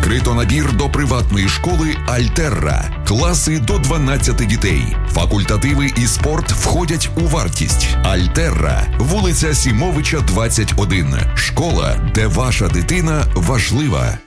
Відкрито набір до приватної школи «Альтерра». Класи до 12 дітей. Факультативи і спорт входять у вартість. «Альтерра», вулиця Сімовича, 21. Школа, де ваша дитина важлива.